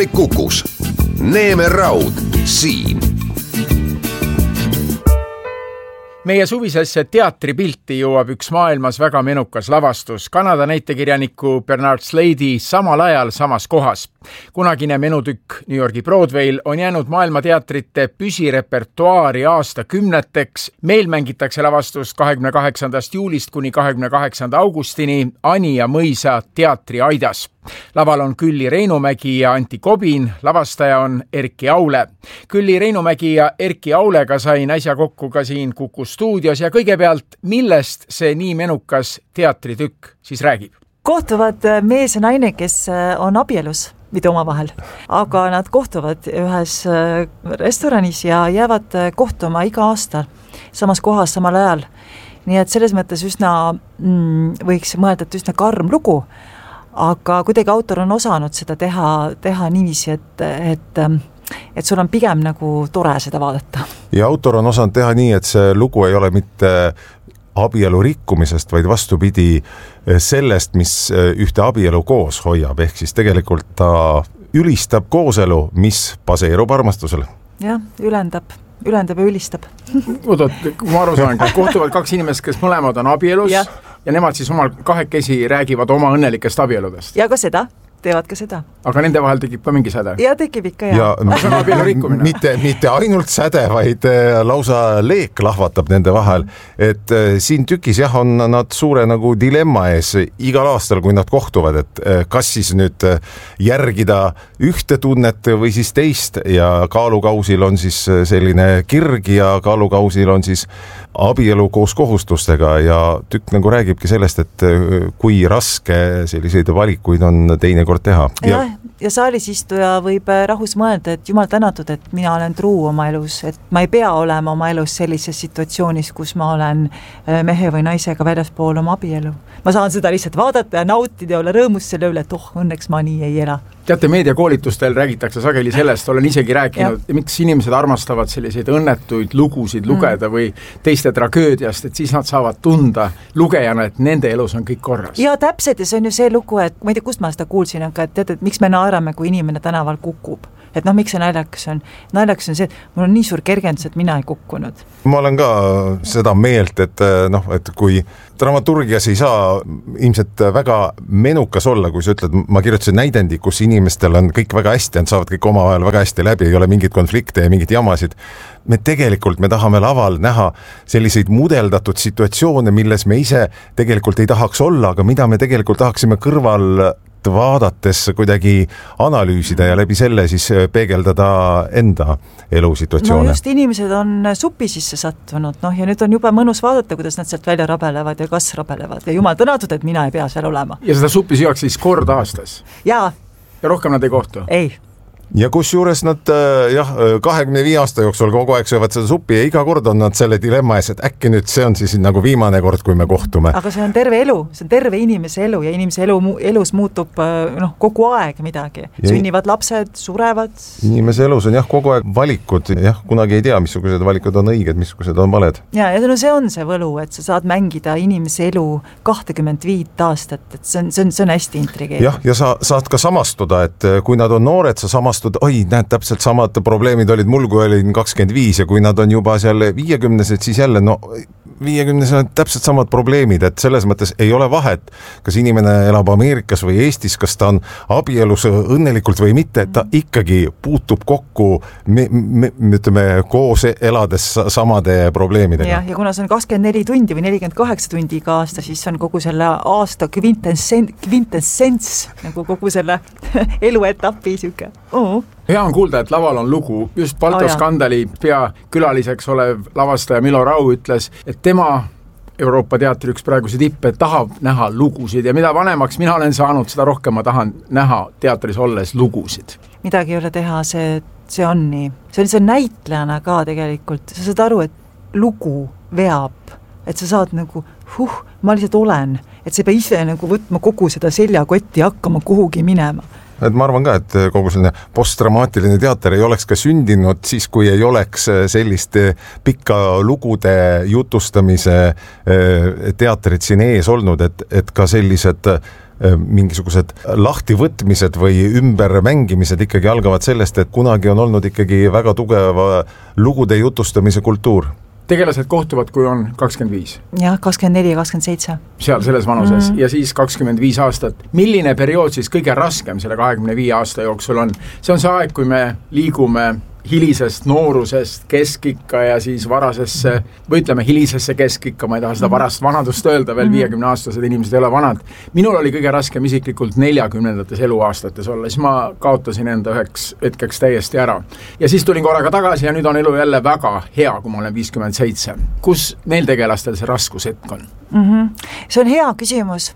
Kukus. Neeme Raud siin. Meie suvisesse teatripilti jõuab üks maailmas väga menukas lavastus. Kanada näitekirjaniku Bernard Slade'i Samal ajal samas kohas. Kunagine menutükk New Yorgi Broadway'l on jäänud maailmateatrite püsirepertuaari aastakümneteks. Meil mängitakse lavastust 28. juulist kuni 28. augustini Anija Mõisa teatri aidas. Laval on Külli Reinumägi ja Antti Kobin, lavastaja on Erki Aule. Külli Reinumägi ja Erki Aulega sain äsja kokku ka siin Kukus stuudios ja kõigepealt, millest see nii menukas teatritükk siis räägib? Kohtuvad mees ja naine, kes on abielus, mitte omavahel, aga nad kohtuvad ühes restoranis ja jäävad kohtuma iga aasta samas kohas samal ajal. Nii et selles mõttes võiks mõelda, et üsna karm lugu, aga kuidagi autor on osanud seda teha niiviisi, et sul on pigem nagu tore seda vaadata. Ja autor on osanud teha nii, et see lugu ei ole mitte abielu rikkumisest, vaid vastupidi sellest, mis ühte abielu koos hoiab, ehk siis tegelikult ta ülistab kooselu, mis baseerub armastusel. Jah, ülendab ja ülistab. Kui ma aru saan, kohtuvad kaks inimest, kes mõlemad on abielus ja nemad siis omal kahekesi räägivad oma õnnelikest abieludest. Ja ka seda, teevad ka seda. Aga nende vahel tekib ka mingi säde? Ja tekib ikka, ja mitte ainult säde, vaid lausa leek lahvatab nende vahel. Et siin tükis on nad suure nagu dilemma ees igal aastal, kui nad kohtuvad, et kas siis nüüd järgida ühte tunnet või siis teist ja kaalukausil on siis selline kirg ja kaalukausil on siis abielu koos kohustustega ja tükk nagu räägibki sellest, et kui raske selliseid valikuid on teinekord teha. Ja saalis istuja võib rahus mõelda, et jumal tänatud, et mina olen truu oma elus, et ma ei pea olema oma elus sellises situatsioonis, kus ma olen mehe või naisega väljaspool oma abielu. Ma saan seda lihtsalt vaadata ja nautida ja olla rõõmus selle üle, et õnneks ma nii ei ela. Teate, meediakoolitustel räägitakse sageli sellest, olen isegi rääkinud, miks inimesed armastavad selliseid õnnetuid lugusid lugeda või teiste tragöödiast, et siis nad saavad tunda lugejana, et nende elus on kõik korras. Ja täpselt, ja see on ju see lugu, et ma ei tea, kust ma seda kuulsin, aga teate, et miks me naerame, kui inimene tänaval kukub. Et miks see naljakas on? Naljakas on see, et mul on nii suur kergendus, et mina ei kukkunud. Ma olen ka seda meelt, et kui dramaturgias ei saa ilmselt väga menukas olla, kui sa ütled, ma kirjutasin näidendi, kus inimestel on kõik väga hästi, nad saavad kõik omavahel väga hästi läbi, ei ole mingit konflikte ja mingit jamasid. Me tahame laval näha selliseid mudeldatud situatsioone, milles me ise tegelikult ei tahaks olla, aga mida me tegelikult tahaksime kõrval vaadates kuidagi analüüsida ja läbi selle siis peegeldada enda elusituatsioone. No just inimesed on supi sisse sattunud, ja nüüd on juba mõnus vaadata, kuidas nad sealt välja rabelevad ja kas rabelevad ja jumal tänatud, et mina ei pea seal olema. Ja seda suppi süüakse siis kord aastas? Ja rohkem nad ei kohtu? Ei. Ja kus juures nad 25 aasta jooksul kogu aeg söövad seda suppi ja iga kord on nad selle dilemma ees, et äkki nüüd see on siis nagu viimane kord, kui me kohtume. Aga see on terve elu, see on terve inimese elu ja inimese elus muutub kogu aeg midagi. Sünnivad lapsed, surevad. Inimese elus on kogu aeg valikud, kunagi ei tea, missugused valikud on õiged, missugused on valed. Ja see on see võlu, et sa saad mängida inimese elu 25 aastat, et see on hästi intrigeeriv. Ja sa saad ka samastuda, et kui nad on noored, sa samastud, näed, täpselt samad probleemid olid mul, kui olin 25 ja kui nad on juba seal 50-sed, siis jälle 50-sed on täpselt samad probleemid, et selles mõttes ei ole vahet, kas inimene elab Ameerikas või Eestis, kas ta on abielus õnnelikult või mitte, et ta ikkagi puutub kokku koos elades samade probleemidega. Ja kuna see on 24 tundi või 48 tundi iga aasta, siis on kogu selle aasta kvintessents nagu kogu selle eluetapi siuke. Hea on kuulda, et laval on lugu. Just Balto skandali peakülaliseks olev lavastaja Milo Rau ütles, et tema Euroopa teatri üks praeguse tippe tahab näha lugusid ja mida vanemaks mina olen saanud, seda rohkem ma tahan näha teatris olles lugusid. Midagi ei ole teha, see on nii. See on näitlejana ka tegelikult. Sa saad aru, et lugu veab, et sa saad nagu, ma lihtsalt olen, et sa ei pea ise nagu võtma kogu seda seljakotti ja hakkama kuhugi minema. Et ma arvan ka, et kogu selline postdramaatiline teater ei oleks ka sündinud siis, kui ei oleks sellist pikka lugude jutustamise teatrit siin ees olnud, et ka sellised mingisugused lahtivõtmised või ümbermängimised ikkagi algavad sellest, et kunagi on olnud ikkagi väga tugeva lugude jutustamise kultuur. Tegelased kohtuvad, kui on 25. Jah, 24, 27. Seal selles vanuses ja siis 25 aastat. Milline periood siis kõige raskem selle 25 aasta jooksul on? See on see aeg, kui me liigume hilisest noorusest keskikka ja siis varasesse, või ütleme hilisesse keskikka, ma ei taha seda varast vanadust öelda, veel 50-aastased inimesed ei ole vanad. Minul oli kõige raskem isiklikult 40-ndates eluaastates olla, siis ma kaotasin enda üheks hetkeks täiesti ära. Ja siis tulin korraga tagasi ja nüüd on elu jälle väga hea, kui ma olen 57. Kus neil tegelastel see raskushetk on? See on hea küsimus,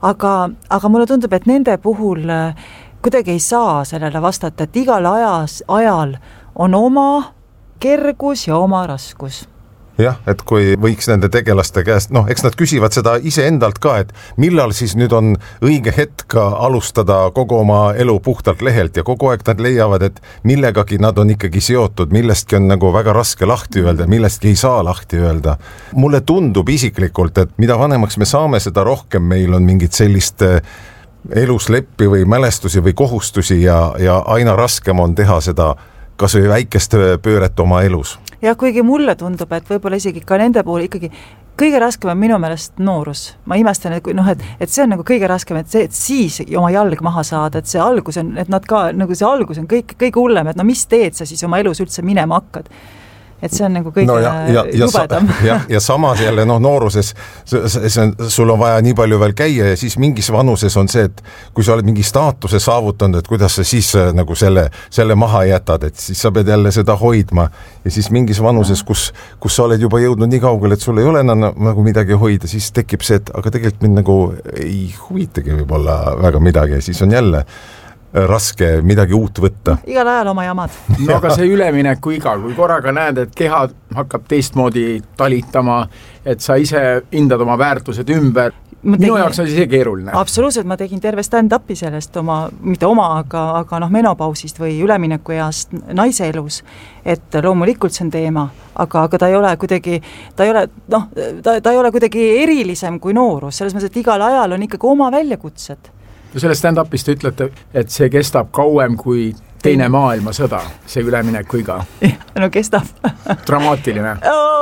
aga mulle tundub, et nende puhul kuidagi ei saa sellele vastata, et igal ajal on oma kergus ja oma raskus. Jah, et kui võiks nende tegelaste käest, eks nad küsivad seda iseendalt ka, et millal siis nüüd on õige hetk alustada kogu oma elu puhtalt lehelt ja kogu aeg nad leiavad, et millegagi nad on ikkagi seotud, millestki on nagu väga raske lahti öelda, millestki ei saa lahti öelda. Mulle tundub isiklikult, et mida vanemaks me saame, seda rohkem meil on mingit sellist elusleppi või mälestusi või kohustusi ja aina raskem on teha seda kas või väikest pööret oma elus. Ja kuigi mulle tundub, et võib-olla isegi ka nende puhul ikkagi kõige raskem on minu meelest noorus. Ma imestan, et see on nagu kõige raskem, et siis oma jalg maha saada, et see algus on, et nad ka, nagu see algus on kõige hullem, et mis teed sa siis oma elus üldse minema hakkad. Et see on nagu kõige jubedam. Ja samas jälle nooruses sul on vaja nii palju veel käia ja siis mingis vanuses on see, et kui sa oled mingi staatuse saavutanud, et kuidas sa siis nagu selle maha jätad, et siis sa pead jälle seda hoidma ja siis mingis vanuses, kus sa oled juba jõudnud nii kaugele, et sul ei ole nagu midagi hoida, siis tekib see, et aga tegelikult mind nagu ei huvitagi võib-olla väga midagi ja siis on jälle raske midagi uut võtta. Igal ajal oma jamad. No aga see ülemineku iga, kui korraga näed, et keha hakkab teistmoodi talitama, et sa ise hindad oma väärtused ümber. Minu jaoks on see keeruline. Absoluutselt, ma tegin terve stand-upi sellest mitte oma, aga menopausist või ülemineku east naise elus, et loomulikult see on teema, aga ta ei ole kuidagi, ta ei ole kuidagi erilisem kui noorus, selles mõttes, et igal ajal on ikkagi oma väljakutsed. Selle stand-upist ütlete, et see kestab kauem kui teine maailmasõda, see ülemineku iga. No kestab. Dramaatiline.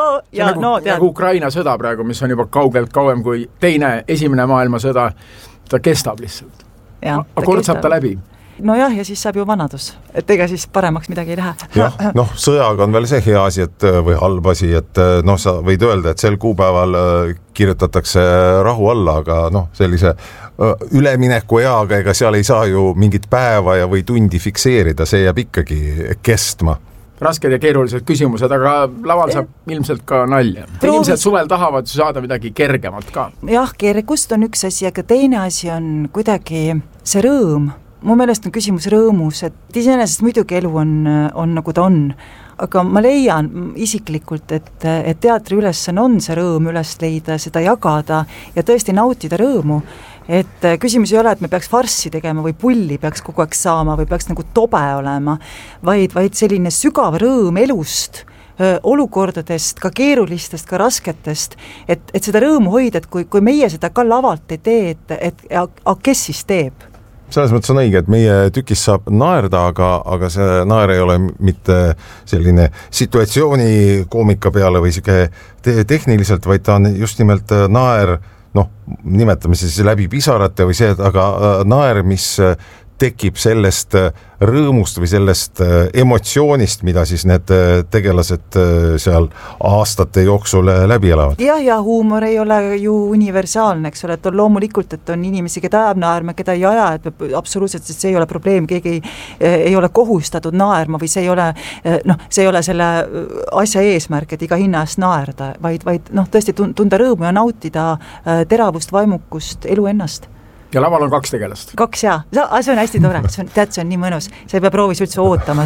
Nagu Ukraina sõda praegu, mis on juba kaugelt kauem kui esimene maailmasõda, ta kestab lihtsalt. Aga kord saab ta läbi. No jah, ja siis saab ju vanadus, et ega siis paremaks midagi ei lähe. Jah, sõjaga on veel see hea asi, või halb asi, et sa võid öelda, et sel kuupäeval kirjutatakse rahu alla, aga sellise ülemineku eaga, ega seal ei saa ju mingit päeva ja või tundi fikseerida, see jääb ikkagi kestma. Rasked ja keerulised küsimused, aga laval saab ilmselt ka nalja. Inimesed suvel tahavad saada midagi kergemalt ka. Jah, kergust on üks asi, aga teine asi on kuidagi see rõõm. Mu meelest on küsimus rõõmus, et iseenesest muidugi elu on nagu ta on, aga ma leian isiklikult, et teatri ülesanne on see rõõm üles leida, seda jagada ja tõesti nautida rõõmu. Et küsimus ei ole, et me peaks farssi tegema või pulli peaks kogu aeg saama või peaks nagu tobe olema, vaid selline sügav rõõm elust, olukordadest, ka keerulistest, ka rasketest, et seda rõõmu hoida, et kui meie seda ka lavalt ei tee, et kes siis teeb? Selles mõttes on õige, et meie tükis saab naerda, aga see naer ei ole mitte selline situatsiooni koomika peale või tehniliselt, vaid ta on just nimelt naer, nimetame siis läbi pisarate või see, aga naer, mis tekib sellest rõõmust või sellest emotsioonist, mida siis need tegelased seal aastate jooksul läbi elavad. Ja huumor ei ole ju universaalne, eks ole, et on loomulikult, et on inimesi, keda ajab naerma, keda ei aja, et absoluutselt, sest see ei ole probleem, keegi ei ole kohustatud naerma või see ei ole selle asja eesmärk, et iga hinna eest naerda, vaid tõesti tunda rõõmu ja nautida teravust, vaimukust, elu ennast. Ja laval on 2 tegelast. 2 see on hästi tore, see on nii mõnus. Sa ei pea proovis üldse ootama,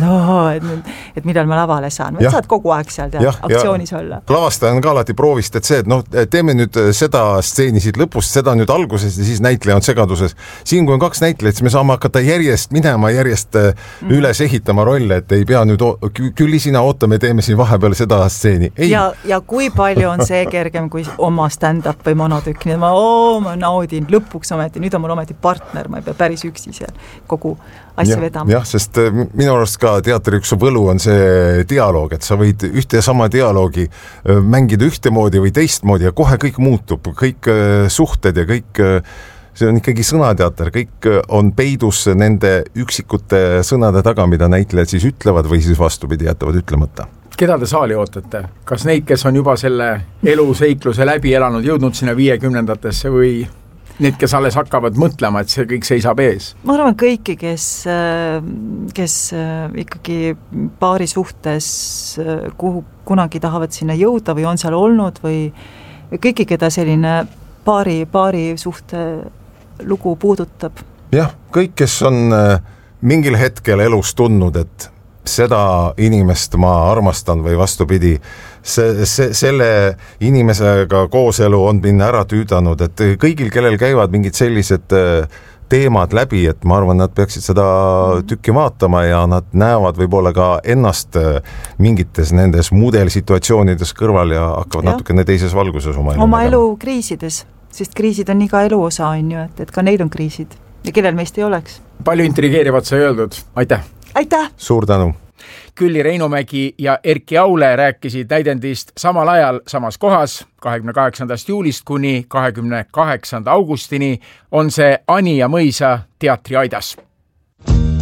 et millal ma lavale saan. Saad kogu aeg seal aktsioonis olla. Lavastaja on ka alati proovist, et see, et teeme nüüd seda stseeni siit lõpust, seda nüüd alguses ja siis näitleja on segaduses. Siin kui on 2 näitlejat, siis me saame hakata järjest minema, järjest üles ehitama rolle, et ei pea nüüd küll sina ootame, teeme siin vahepeal seda stseeni. Ja kui palju on see kergem kui oma stand-up või monotükk, nii ma naudin lõpuks ometi, nüüd nüüd on mul ometi partner, ma ei pea päris üksi seal kogu asja vedama. Jah, sest minu arust ka teatri üks võlu on see dialoog, et sa võid ühte ja sama dialoogi mängida ühtemoodi või teistmoodi ja kohe kõik muutub, kõik suhted ja kõik, see on ikkagi sõnateater, kõik on peidus nende üksikute sõnade taga, mida näitlejad siis ütlevad või siis vastupidi jätavad ütlemata. Keda te saali ootate? Kas neid, kes on juba selle eluseikluse läbi elanud, jõudnud sinna 50-ndatesse või need, kes alles hakkavad mõtlema, et see kõik seisab ees? Ma arvan kõiki, kes ikkagi paari suhtes kuhu kunagi tahavad sinna jõuda või on seal olnud või kõiki, keda selline paari suhte lugu puudutab. Jah, kõik, kes on mingil hetkel elus tundnud, et seda inimest ma armastan või vastupidi, selle inimesega kooselu on mind ära tüüdanud, et kõigil, kellel käivad mingid sellised teemad läbi, et ma arvan, nad peaksid seda tükki vaatama ja nad näevad võib-olla ka ennast mingites nendes mudelsituatsioonides kõrval ja hakkavad natukene teises valguses oma elu kriisides, sest kriisid on iga elu osa, on ju, et ka neil on kriisid ja kellel meist ei oleks. Palju intrigeerivat sai öeldud, aitäh! Aitäh! Suur tänu! Külli Reinumägi ja Erki Aule rääkisid näidendist samal ajal samas kohas 28. juulist kuni 28. augustini on see Ani ja Mõisa teatriaidas.